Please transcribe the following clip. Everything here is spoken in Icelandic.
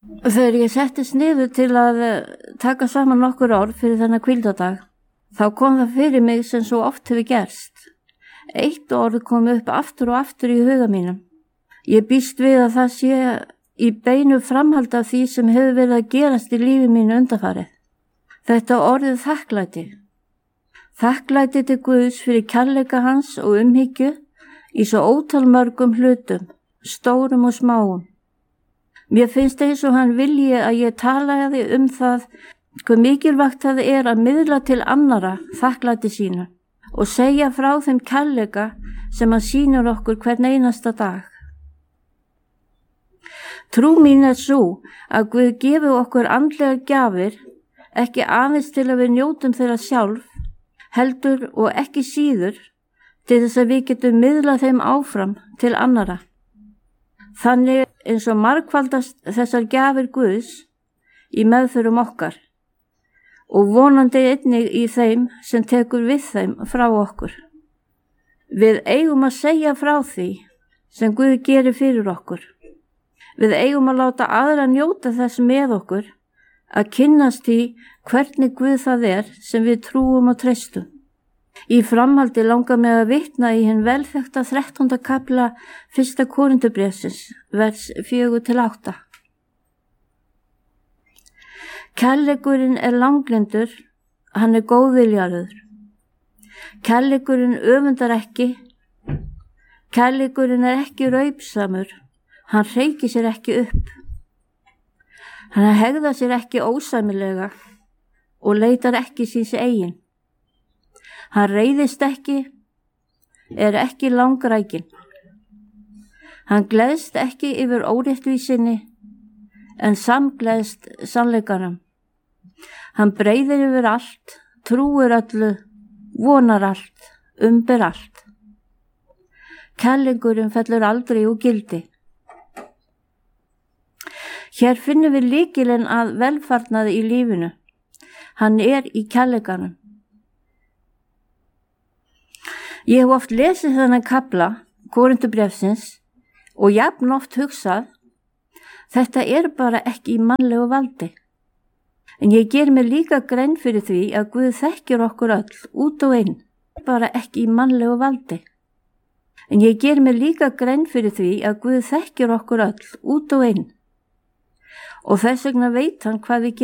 Þegar ég settist niður til að taka saman nokkur orð fyrir þennan hvíldardag, þá kom það fyrir mig sem svo oft hefur gerst. Eitt orð kom upp aftur og aftur í huga mínum. Ég býst við að það sé í beinu framhald af því sem hefur verið að gerast í lífi mínu undanfarið. Þetta orðið þakklæti. Þakklæti til Guðs fyrir kærleika hans og umhyggju í svo ótal mörgum hlutum, stórum og smáum. Mér finnst eins og hann vilji að ég talaði það hve mikilvægt það að miðla til annara þakklæti sínu og segja frá þeim kærleika sem hann sýnir okkur hvern einasta dag. Trú mín svo að Guð gefi okkur andlegar gjafir, ekki aðeins til að við njótum þeirra sjálf, heldur og ekki síður til þess að við getum miðlað þeim áfram til annara. Þannig eins og margfaldast þessar gjafir Guðs í meðförum okkar og vonandi einnig í þeim sem tekur við þeim frá okkur. Við eigum að segja frá því sem Guð gerir fyrir okkur. Við eigum að láta aðra njóta þess með okkur að kynnast því hvernig Guð það sem við trúum og treystum. Í framhaldi langar mig að vitna í hinn velþekkta 13. kafla 1. Korinthubréfsins, vers 4-8. Kærleikurinn langlyndur, hann góðviljaður. Kærleikurinn öfundar ekki. Kærleikurinn ekki raupsamur, hann hreykir sér ekki upp. Hann hegðar sér ekki ósæmilega og leitar ekki síns eigin. Hann reiðist ekki, ekki langrækinn. Hann gleðst ekki yfir óréttvísinni, en samgleðst sannleikanum. Hann breiðir yfir allt, trúir öllu, vonar allt, ber allt. Kærleikurinn fellur aldrei úr gildi. Hér finnum við lykilinn að velfarnaði í lífinu. Hann í kærleikanum. Ég hef oft lesið þennan kafla Korinthubréfsins og jafn oft hugsað, þetta bara ekki í mannlegu valdi. En ég ger mér líka grein fyrir því að Guð þekkir okkur öll út og inn, bara ekki í mannlegu valdi. En ég ger mér líka grein fyrir því að Guð þekkir okkur öll út og inn. Og þess vegna veit hann hvað við gerum.